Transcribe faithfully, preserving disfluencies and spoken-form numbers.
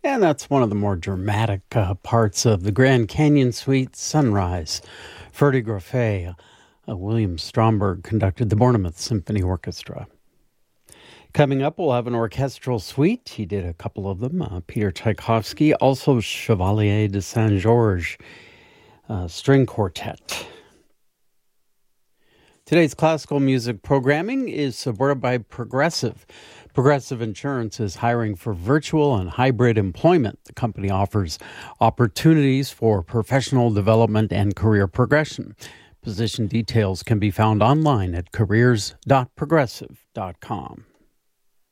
And that's one of the more dramatic uh, parts of the Grand Canyon Suite, Sunrise. Ferdy Grofé, uh, William Stromberg conducted the Bournemouth Symphony Orchestra. Coming up, we'll have an orchestral suite. He did a couple of them. Uh, Peter Tchaikovsky, also Chevalier de Saint-Georges uh, String Quartet. Today's classical music programming is supported by Progressive. Progressive Insurance is hiring for virtual and hybrid employment. The company offers opportunities for professional development and career progression. Position details can be found online at careers dot progressive dot com.